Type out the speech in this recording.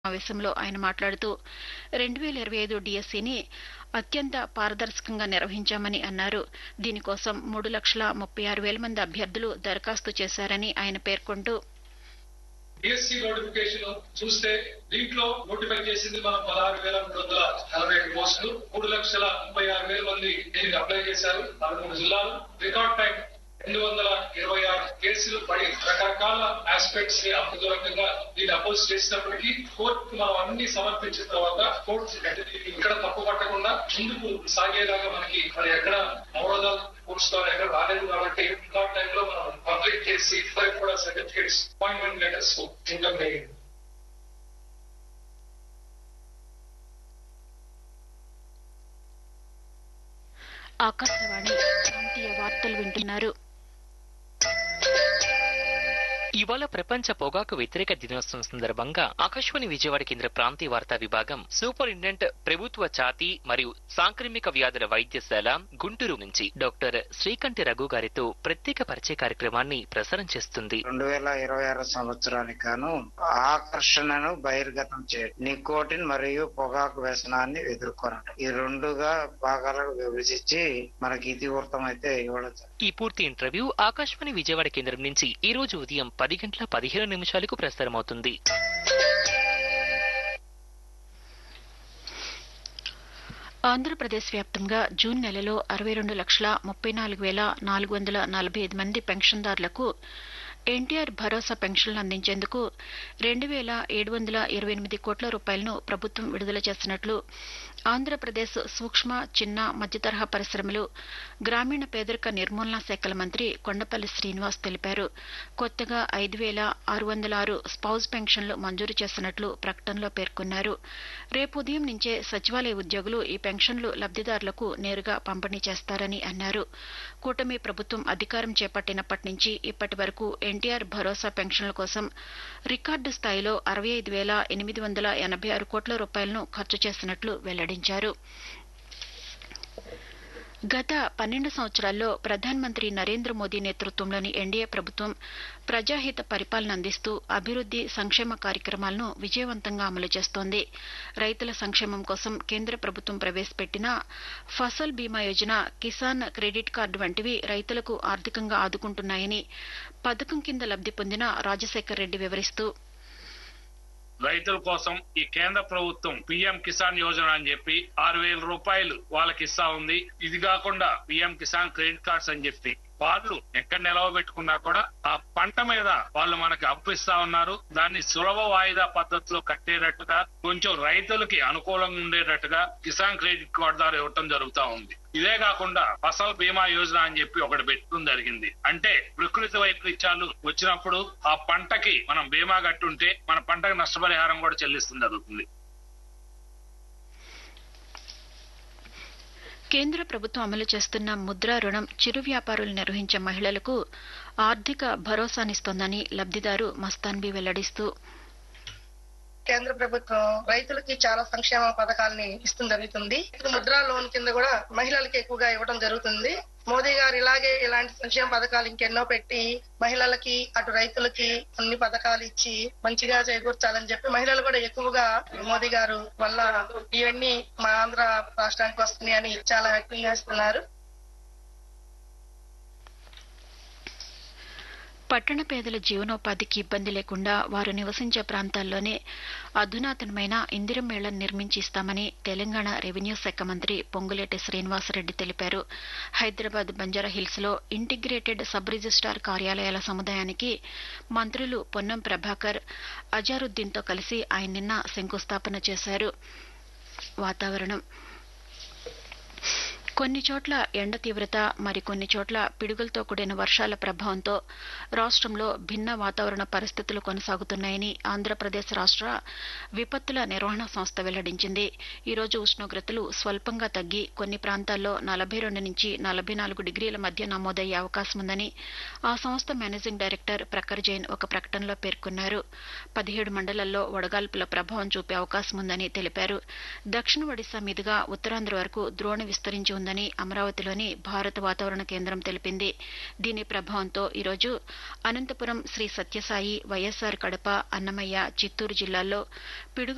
సమావేశంలో ఆయన మాట్లాడుతూ 2025 డిఎస్సిని అత్యంత పారదర్శకంగా నిర్వహించామని అన్నారు. దీనికోసం 3,36,000 మంది అభ్యర్థులు దరఖాస్తు చేశారని ఆయన పేర్కొంటూ డిఎస్సి నోటిఫికేషన్ చూస్తే దీంట్లో నోటిఫై చేసింది మనం 16,347 పోస్టులు, 3,36,000 మంది దీనికి అప్లై చేశారు. 13 జిల్లాలు, రికార్డ్ టైం 226 కేసులు పడి రకరకాల ఆస్పెక్ట్స్ ని అర్థవంతంగా దీన్ని అపోజ్ చేసినప్పటికీ కోర్టు మనం అన్ని సమర్పించిన తర్వాత కోర్టు ఇక్కడ తప్పు పట్టకుండా ముందుకు సాగేలాగా మనకి ఎక్కడ అవరోధాలు కూర్చున్నారు ఎక్కడ రాలేదు కాబట్టి రికార్డ్ టైంలో మనం కంప్లీట్ చేసి ఇద్దరికి కూడా సర్టిఫికేట్స్ అపాయింట్మెంట్ లెటర్స్ ఇన్కమ్ అయ్యింది. ఆకాశవాణి ప్రాంతీయ వార్తలు వింటున్నారు. ఇవాళ ప్రపంచ పొగాకు వ్యతిరేక దినోత్సవం సందర్భంగా ఆకాశవాణి విజయవాడ కేంద్ర ప్రాంతీయ వార్తా విభాగం సూపరింటెండెంట్ ప్రభుత్వ ఛాతీ మరియు సాంక్రమిక వ్యాధుల వైద్యశాల గుంటూరు నుంచి డాక్టర్ శ్రీకంఠి రఘు గారితో ప్రత్యేక పరిచయ కార్యక్రమాన్ని ప్రసారం చేస్తుంది. 2026 సంవత్సరానికి గాను ఆకర్షణను బహిర్గతం చేయడం, నికోటిన్ మరియు పొగాకు వ్యసనాన్ని ఎదుర్కొనడం, ఈ రెండుగా భాగాలకు విభజించి మనకి ఇతివృత్తం అయితే ఇవ్వడం. ఈ పూర్తి ఇంటర్వ్యూ ఆకాశవాణి విజయవాడ కేంద్రం నుంచి ఈ రోజు ఉదయం 10:15 ప్రసారమవుతుంది. ఆంధ్రప్రదేశ్ వ్యాప్తంగా జూన్ నెలలో 62,34,445 మంది పెన్షన్దారులకు ఎన్టీఆర్ భరోసా పెన్షన్లు అందించేందుకు 2,728 కోట్ల రూపాయలను ప్రభుత్వం విడుదల చేసినట్లు ఆంధ్రప్రదేశ్ సూక్ష్మ, చిన్న, మధ్యతరహా పరిశ్రమలు, గ్రామీణ పేదరిక నిర్మూలనా శాఖల మంత్రి కొండపల్లి శ్రీనివాస్ తెలిపారు. కొత్తగా 5,606 స్పౌజ్ పెన్షన్లు మంజూరు చేసినట్లు ప్రకటనలో పేర్కొన్నారు. రేపు ఉదయం నుంచే సచివాలయ ఉద్యోగులు ఈ పెన్షన్లు లబ్దిదారులకు నేరుగా పంపిణీ చేస్తారని అన్నారు. కూటమి ప్రభుత్వం అధికారం చేపట్టినప్పటి నుంచి ఇప్పటి వరకు ఎన్టీఆర్ భరోసా పెన్షన్ల కోసం రికార్డు స్థాయిలో 65,886 కోట్ల రూపాయలను ఖర్చు చేసినట్లు వెల్లడించారు. గత 12 సంవత్సరాల్లో ప్రధానమంత్రి నరేంద్ర మోదీ నేతృత్వంలోని ఎన్డీఏ ప్రభుత్వం ప్రజాహిత పరిపాలన అందిస్తూ అభివృద్ది, సంక్షేమ కార్యక్రమాలను విజయవంతంగా అమలు చేస్తోంది. రైతుల సంక్షేమం కోసం కేంద్ర ప్రభుత్వం ప్రవేశపెట్టిన ఫసల్ బీమా యోజన, కిసాన్ క్రెడిట్ కార్డు వంటివి రైతులకు ఆర్థికంగా ఆదుకుంటున్నాయని పథకం కింద లబ్ది పొందిన రాజశేఖర్ రెడ్డి వివరిస్తూ, రైతుల కోసం ఈ కేంద్ర ప్రభుత్వం పిఎం కిసాన్ యోజన అని చెప్పి 6,000 రూపాయలు వాళ్ళకి ఇస్తా ఉంది. ఇది కాకుండా పిఎం కిసాన్ క్రెడిట్ కార్డ్స్ అని చెప్పి వాళ్ళు ఎక్కడ నిలవ పెట్టుకున్నా కూడా ఆ పంట మీద వాళ్ళు మనకి అప్పు ఇస్తా ఉన్నారు. దాన్ని సులభ వాయిదా పద్ధతిలో కట్టేటట్టుగా, కొంచెం రైతులకి అనుకూలంగా ఉండేటట్టుగా కిసాన్ క్రెడిట్ కార్డు ద్వారా ఇవ్వటం జరుగుతా ఉంది. ఇదే కాకుండా ఫసల్ బీమా యోజన అని చెప్పి ఒకటి పెట్టడం జరిగింది. అంటే ప్రకృతి వైపరీత్యాలు వచ్చినప్పుడు ఆ పంటకి మనం బీమా కట్టుంటే మన పంటకి నష్టపరిహారం కూడా చెల్లిస్తుంది జరుగుతుంది. కేంద్ర ప్రభుత్వం అమలు చేస్తున్న ముద్రా రుణం చిరు వ్యాపారులు నిర్వహించే మహిళలకు ఆర్థిక భరోసానిస్తోందని లబ్దిదారు మస్తాన్బీ వెల్లడిస్తూ, కేంద్ర ప్రభుత్వం రైతులకి చాలా సంక్షేమ పథకాలని ఇస్తూ జరుగుతుంది. ముద్రా లోన్ కింద కూడా మహిళలకి ఎక్కువగా ఇవ్వడం జరుగుతుంది. మోదీ గారు ఇలాంటి సంక్షేమ పథకాలు ఇంకెన్నో పెట్టి మహిళలకి అటు రైతులకి అన్ని పథకాలు ఇచ్చి మంచిగా చేకూర్చాలని చెప్పి మహిళలు కూడా ఎక్కువగా మోదీ గారు వల్ల ఇవన్నీ మా ఆంధ్ర రాష్ట్రానికి వస్తున్నాయి అని చాలా వ్యక్తం చేస్తున్నారు. పట్టణ పేదల జీవనోపాధికి ఇబ్బంది లేకుండా వారు నివసించే ప్రాంతాల్లోనే అధునాతనమైన ఇందిరమ్మ ఇళ్లను నిర్మించి ఇస్తామని తెలంగాణ రెవెన్యూ శాఖ మంత్రి పొంగులేటి శ్రీనివాసరెడ్డి తెలిపారు. హైదరాబాద్ బంజారాహిల్స్ లో ఇంటిగ్రేటెడ్ సబ్ రిజిస్టార్ కార్యాలయాల సముదాయానికి మంత్రులు పొన్నం ప్రభాకర్, అజారుద్దీన్తో కలిసి ఆయన నిన్న శంకుస్థాపన చేశారు. వాతావరణం కొన్ని చోట్ల ఎండ తీవ్రత, మరికొన్ని చోట్ల పిడుగులతో కూడిన వర్షాల ప్రభావంతో రాష్ట్రంలో భిన్న వాతావరణ పరిస్థితులు కొనసాగుతున్నాయని ఆంధ్రప్రదేశ్ రాష్ట్ర విపత్తుల నిర్వహణ సంస్థ వెల్లడించింది. ఈ రోజు ఉష్ణోగ్రతలు స్వల్పంగా తగ్గి కొన్ని ప్రాంతాల్లో 42 నుంచి 44 డిగ్రీల మధ్య నమోదయ్యే అవకాశం ఉందని ఆ సంస్థ మేనేజింగ్ డైరెక్టర్ ప్రఖర్ జైన్ ఒక ప్రకటనలో పేర్కొన్నారు. 17 మండలాల్లో వడగాల్పుల ప్రభావం చూపే అవకాశం ఉందని తెలిపారు. దక్షిణ ఒడిశా మీదుగా ఉత్తరాంధ్ర వరకు ద్రోణి విస్తరించి ఉందని అమరావతిలోని భారత వాతావరణ కేంద్రం తెలిపింది. దీని ప్రభావంతో ఈరోజు అనంతపురం, శ్రీ సత్యసాయి, వైఎస్సార్ కడప, అన్నమయ్య, చిత్తూరు జిల్లాల్లో పిడుగు